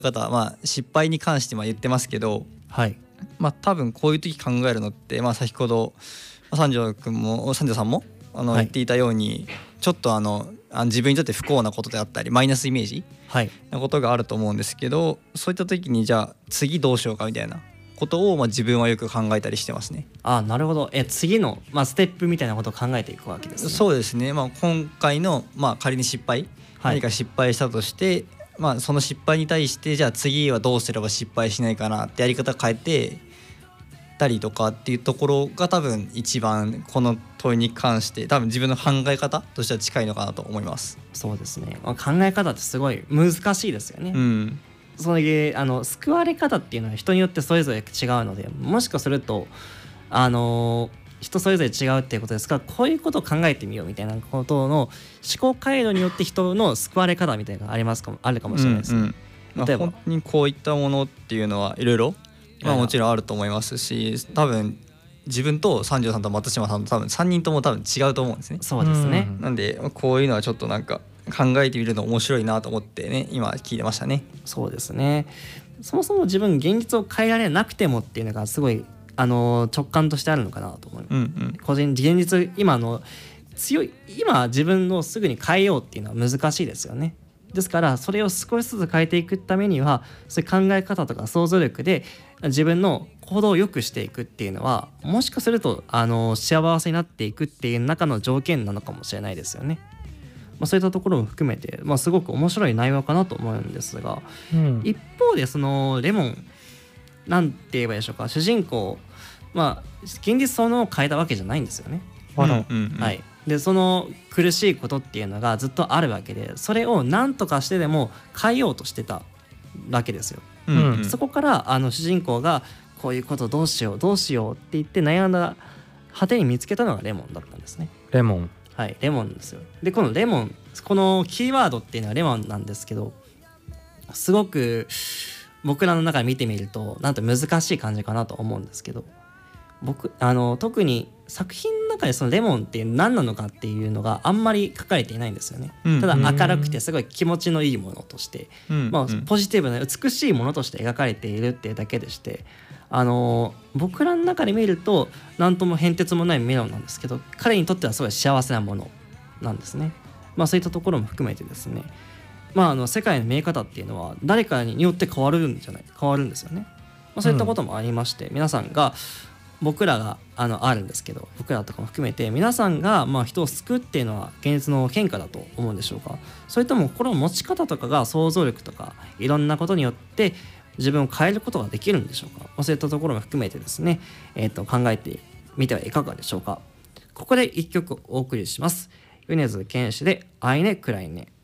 方、失敗に関して言ってますけど、 はい、 多分こういう時考えるのって、先ほど三条さんも言っていたように、ちょっと自分にとって不幸なことであったりマイナスイメージなことがあると思うんですけど、そういった時にじゃあ次どうしようかみたいなことを自分はよく考えたりしてますね。 なるほど。次の、ステップみたいなことを考えていくわけですね。 そうですね、今回の、仮に失敗、何か失敗したとして、その失敗に対してじゃあ次はどうすれば失敗しないかなってやり方変えてたりとかっていうところが多分一番この問いに関して多分自分の考え方としては近いのかなと思います。 そうですね、考え方ってすごい難しいですよね。それで救われ方っていうのは人によってそれぞれ違うので、もしかすると人それぞれ違うっていうことですから、こういうことを考えてみようみたいなことの思考回路によって人の救われ方みたいなのがあるかもしれないですね。 例えば本当にこういったものっていうのはいろいろもちろんあると思いますし、多分自分と三条さんと松島さんと多分3人とも多分違うと思うんですね。 そうですね。 なんでこういうのはちょっとなんか考えてみるの面白いなと思ってね、今聞いてましたね。 そうですね。そもそも自分現実を変えられなくてもっていうのがすごい直感としてあるのかなと思います。現実今自分のすぐに変えようっていうのは難しいですよね。ですからそれを少しずつ変えていくためには、そういう考え方とか想像力で自分の行動を良くしていくっていうのは、もしかすると幸せになっていくっていう中の条件なのかもしれないですよね。そういったところも含めて、すごく面白い内容かなと思うんですが、一方でそのレモンなんて言えばいいでしょうか、主人公現実そのものを変えたわけじゃないんですよね。でその苦しいことっていうのがずっとあるわけで、それを何とかしてでも変えようとしてたわけですよ。そこから主人公がこういうことどうしようって言って悩んだ果てに見つけたのがレモンだったんですね。 レモンですよ。でこのレモン、このキーワードっていうのはレモンなんですけど、すごく僕らの中で見てみるとなんと難しい感じかなと思うんですけど、特に作品の中でそのレモンって何なのかっていうのがあんまり書かれていないんですよね。ただ明るくてすごい気持ちのいいものとして、ポジティブな美しいものとして描かれているっていうだけでして、僕らの中で見ると何とも変哲もないメロンなんですけど、彼にとってはすごい幸せなものなんですね。そういったところも含めてですね、世界の見え方っていうのは誰かによって変わるんですよね。そういったこともありまして、皆さんが僕らがあるんですけど、僕らとかも含めて皆さんが人を救うっていうのは現実の変化だと思うんでしょうか。それとも心の持ち方とかが想像力とかいろんなことによって自分を変えることができるんでしょうか。そういったところも含めてですね、考えてみてはいかがでしょうか。ここで一曲お送りします。米津玄師で愛ねくらいね。